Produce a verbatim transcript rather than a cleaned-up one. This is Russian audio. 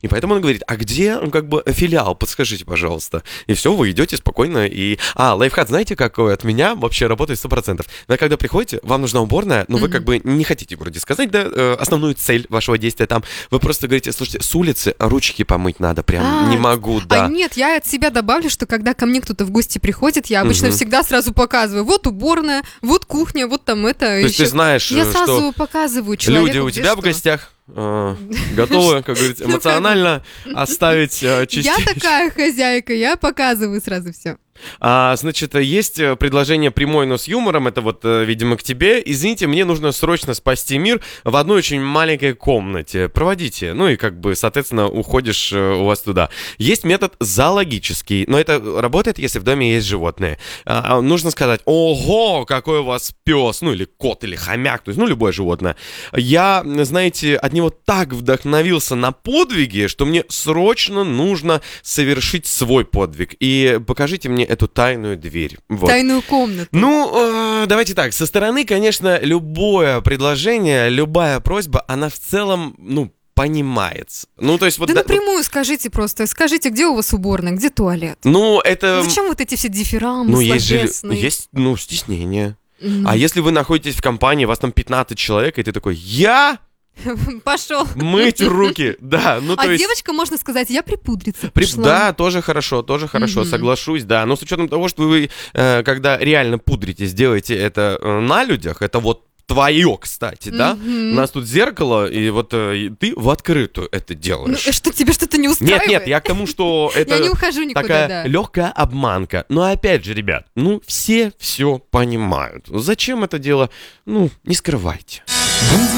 И поэтому он говорит, а где, ну, как бы, филиал, подскажите, пожалуйста. И все, вы идете спокойно. И... А, лайфхак, знаете, какой от меня вообще работает сто процентов? Вы когда приходите, вам нужна уборная, но вы как бы не хотите вроде сказать, да, э, основную цель вашего действия там. Вы просто говорите, слушайте, с улицы ручки помыть надо, прям А, не могу, да. А нет, я от себя добавлю, что когда ко мне кто-то в гости приходит, я обычно Мгм. всегда сразу показываю. Вот уборная, вот кухня, вот там это. То есть ты знаешь, Я э, сразу что показываю человеку, люди у где тебя что. в гостях э, готовы, как говорится, Ну, как бы. эмоционально оставить э, Я частичку. такая хозяйка, я показываю сразу все. А, значит, есть э, предложение прямое, но с юмором. Это вот, э, видимо, к тебе. Извините, мне нужно срочно спасти мир в одной очень маленькой комнате. Проводите. Ну и как бы, соответственно, уходишь э, у вас туда. Есть метод зоологический, но это работает, если в доме есть животные. А, а, нужно сказать, ого, какой у вас пес, ну или кот, или хомяк, то есть, ну, любое животное. Я, знаете, от него так вдохновился на подвиги, что мне срочно нужно совершить свой подвиг. И покажите мне эту тайную дверь. Вот. Тайную комнату. Ну, э, давайте так. Со стороны, конечно, любое предложение, любая просьба, она в целом, ну, понимается. Ну, то есть вот... Да да- напрямую скажите просто. Скажите, где у вас уборная, где туалет? Ну, это... Зачем вот эти все дифирамбы Ну, есть же... словесные? Есть, ну, стеснение. Ну, А если вы находитесь в компании, вас там пятнадцать человек, и ты такой, я Пошел. мыть руки. Да, ну, то А есть... девочка, можно сказать, я припудриться При- пошла. Да, тоже хорошо, тоже хорошо, Мгм. соглашусь, да. Но с учетом того, что вы, э, когда реально пудритесь, делаете это э, на людях, это вот твое, кстати, да? Мгм. У нас тут зеркало, и вот э, и ты в открытую это Ну, делаешь. э, что, тебе что-то не устраивает? Нет, нет, я к тому, что это Я не ухожу никуда, такая да. легкая обманка. Но опять же, ребят, ну все все понимают. Зачем это дело? Ну, не скрывайте.